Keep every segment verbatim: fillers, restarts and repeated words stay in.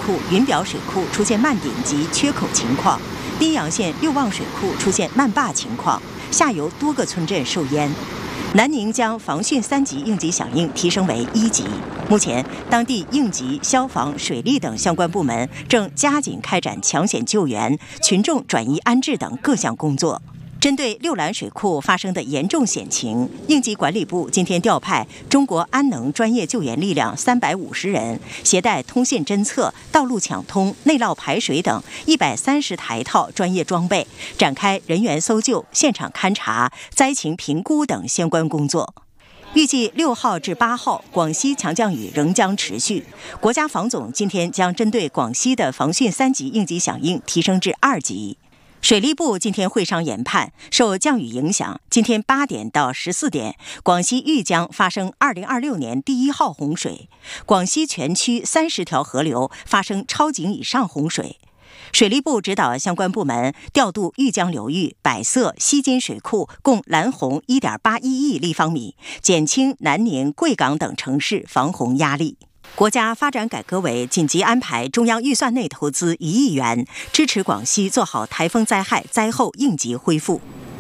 库、云表水库出现漫顶及缺口情况，宾阳县六旺水库出现漫坝情况，下游多个村镇受淹。南宁将防汛三级应急响应提升为一级。目前，当地应急、消防、水利等相关部门正加紧开展抢险救援、群众转移安置等各项工作。针对六兰水库发生的严重险情，应急管理部今天调派中国安能专业救援力量三百五十人，携带通信侦测、道路抢通、内涝排水等一百三十台套专业装备，展开人员搜救、现场勘查、灾情评估等相关工作。预计六号至八号，广西强降雨仍将持续。国家防总今天将针对广西的防汛三级应急响应提升至二级。水利部今天会商研判，受降雨影响，今天八点到十四点，广西玉江发生二零二六年第一号洪水，广西全区三十条河流发生超警以上洪水。水利部指导相关部门调度玉江流域、百色、西津水库共蓝洪 一点八一亿立方米，减轻南宁、贵港等城市防洪压力。国家发展改革委紧急安排中央预算内投资一亿元，支持广西做好台风灾害灾后应急恢复。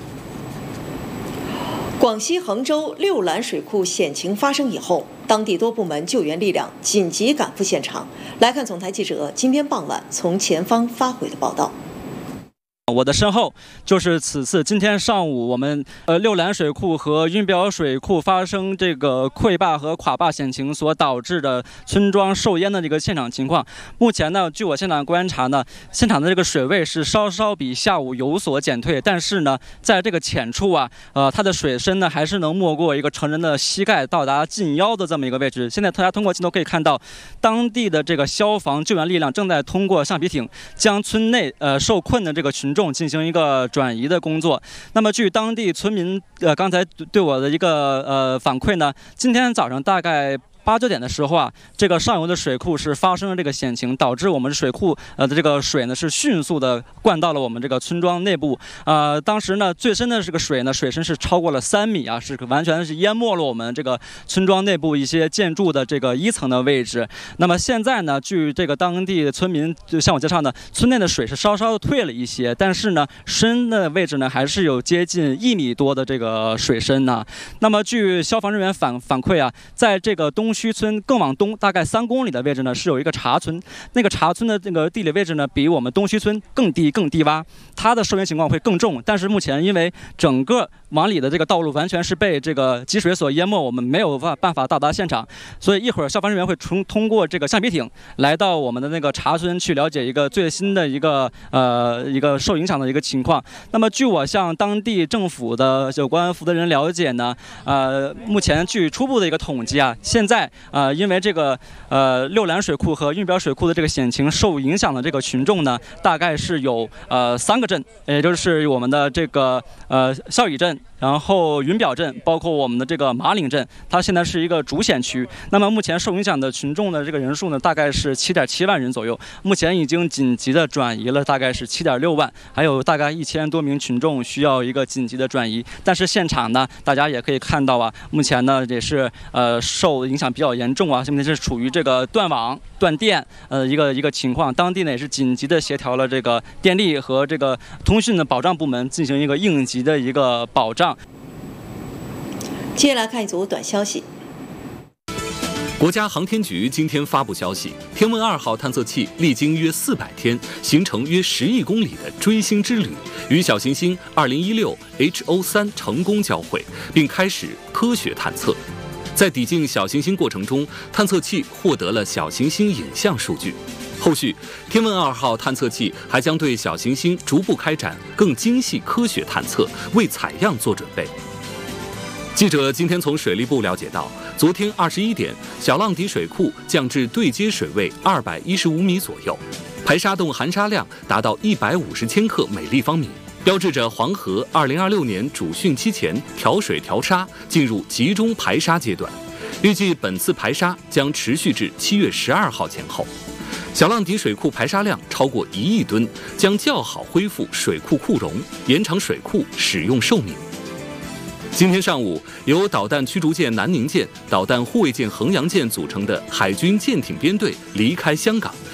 广西衡州六兰水库险情发生以后，当地多部门救援力量紧急赶赴现场。来看总台记者今天傍晚从前方发回的报道。 我的身后就是此次今天上午我们呃六兰水库和云表水库发生这个溃坝和垮坝险情所导致的村庄受淹的这个现场情况。目前呢，据我现场观察呢，现场的这个水位是稍稍比下午有所减退，但是呢，在这个浅处啊，呃，它的水深呢还是能没过一个成人的膝盖，到达近腰的这么一个位置。现在大家通过镜头可以看到，当地的这个消防救援力量正在通过橡皮艇将村内呃受困的这个群众进行一个转移的工作。那么据当地村民呃刚才对我的一个呃反馈呢，今天早上大概八九点的时候啊，这个上游的水库是发生了这个险情，导致我们水库呃的这个水呢是迅速的灌到了我们这个村庄内部。呃，当时呢最深的这个水呢水深是超过了三米啊，是完全是淹没了我们这个村庄内部一些建筑的这个一层的位置。那么现在呢，据这个当地村民就向我介绍呢，村内的水是稍稍的退了一些，但是呢深的位置呢还是有接近一米多的这个水深呢。那么据消防人员反反馈啊，在这个东区村更往东大概三公里的位置呢，是有一个茶村。那个茶村的这个地理位置呢，比我们东区村更低更低洼，它的受淹情况会更重。但是目前因为整个往里的这个道路完全是被这个积水所淹没，我们没有办法到达现场，所以一会儿消防人员会通通过这个橡皮艇来到我们的那个茶村去了解一个最新的一个呃一个受影响的一个情况。那么据我向当地政府的有关负责人了解呢，呃，目前据初步的一个统计啊，现在呃因为这个呃六兰水库和云表水库的这个险情受影响的这个群众呢，大概是有呃三个镇，也就是我们的这个呃孝义镇，然后云表镇，包括我们的这个马岭镇，它现在是一个主险区。那么目前受影响的群众的这个人数呢，大概是七点七万人左右。目前已经紧急的转移了，大概是七点六万，还有大概一千多名群众需要一个紧急的转移。但是现场呢，大家也可以看到啊，目前呢也是呃受影响比较严重啊，现在是处于这个断网、断电呃一个一个情况。当地呢也是紧急的协调了这个电力和这个通讯的保障部门进行一个应急的一个保障。 接下来看一组短消息。 国家航天局今天发布消息，天问二号探测器历经约四百天，行程约十亿公里的追星之旅，与小行星二零一六 H O 三成功交会，并开始科学探测。在抵近小行星过程中，探测器获得了小行星影像数据。后续，天问二号探测器还将对小行星逐步开展更精细科学探测，为采样做准备。记者今天从水利部了解到，昨天二十一点，小浪底水库降至对接水位二百一十五米左右，排沙洞含沙量达到一百五十千克每立方米，标志着黄河二零二六年主汛期前调水调沙进入集中排沙阶段。预计本次排沙将持续至七月十二号前后。小浪底水库排沙量超过一亿吨，将较好恢复水库库容，延长水库使用寿命。今天上午，由导弹驱逐舰南宁舰、导弹护卫舰衡阳舰组成的海军舰艇编队离开香港，